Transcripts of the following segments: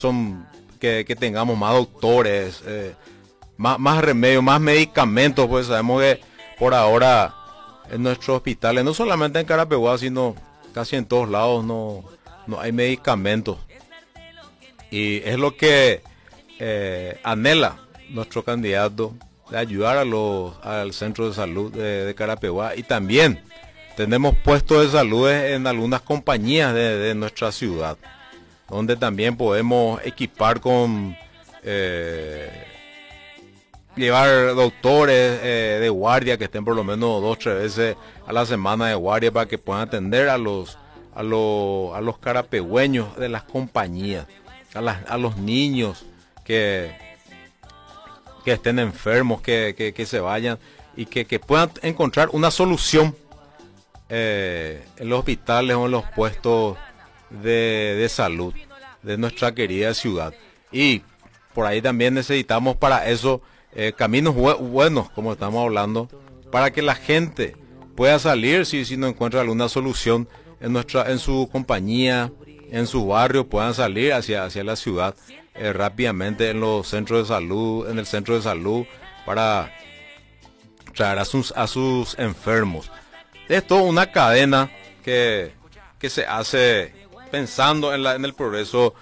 son que tengamos más doctores, más remedios, más medicamentos, pues sabemos que por ahora en nuestros hospitales, no solamente en Carapeguá, sino casi en todos lados no hay medicamentos. Y es lo que anhela nuestro candidato, de ayudar al centro de salud de Carapeguá. Y también tenemos puestos de salud en algunas compañías de nuestra ciudad, donde también podemos equipar con llevar doctores de guardia que estén por lo menos 2 o 3 veces a la semana de guardia para que puedan atender a los carapegüeños de las compañías, a los niños que estén enfermos, que se vayan y que puedan encontrar una solución en los hospitales o en los puestos de salud de nuestra querida ciudad. Y por ahí también necesitamos para eso caminos buenos, como estamos hablando, para que la gente pueda salir si no encuentra alguna solución en su compañía, en su barrio, puedan salir hacia la ciudad rápidamente en los centros de salud, en el centro de salud, para traer a sus enfermos. Es toda una cadena que se hace pensando en el progreso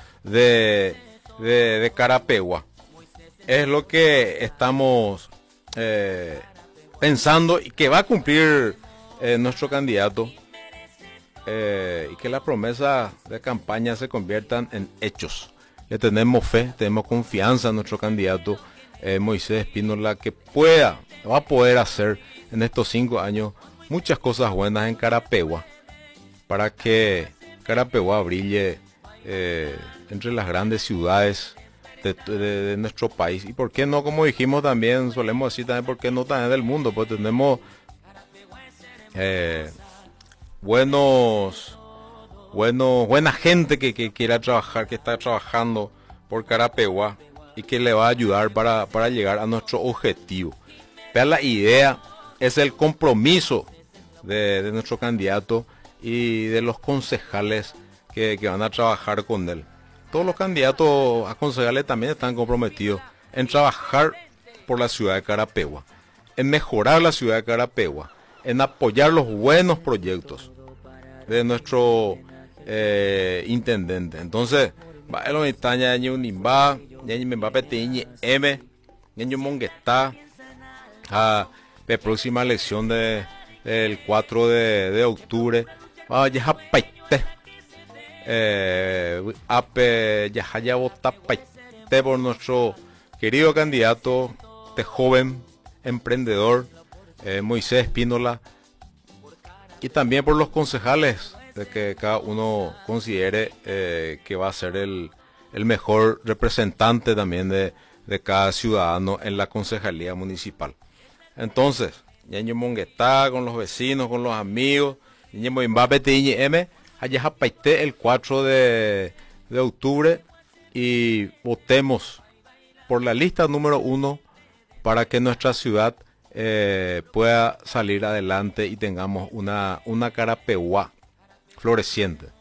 de Carapeguá. Es lo que estamos pensando y que va a cumplir nuestro candidato, y que las promesas de campaña se conviertan en hechos. Le tenemos fe, tenemos confianza en nuestro candidato Moisés Espínola, que va a poder hacer en estos 5 años muchas cosas buenas en Carapeguá, para que Carapeguá brille entre las grandes ciudades de nuestro país. Y por qué no, como dijimos también, solemos decir también, por qué no también del mundo, pues tenemos buena gente que quiera trabajar, que está trabajando por Carapeguá y que le va a ayudar para llegar a nuestro objetivo. Pero la idea es el compromiso de nuestro candidato y de los concejales que van a trabajar con él. Todos los candidatos a concejales también están comprometidos en trabajar por la ciudad de Carapeguá, en mejorar la ciudad de Carapeguá, en apoyar los buenos proyectos de nuestro intendente. Entonces, va lo estaña ni unimba, ni me va petiñi m, ni mongueta a la próxima elección del 4 de octubre. Vaya a paite, ya vota paite por nuestro querido candidato, este joven emprendedor, Moisés Espínola, y también por los concejales, de que cada uno considere que va a ser el mejor representante también de cada ciudadano en la concejalía municipal. Entonces, ñeño monguetá con los vecinos, con los amigos, ñeño moimbape tiñi m, allá paite el 4 de octubre, y votemos por la lista número 1 para que nuestra ciudad pueda salir adelante y tengamos una Carapeguá floreciente.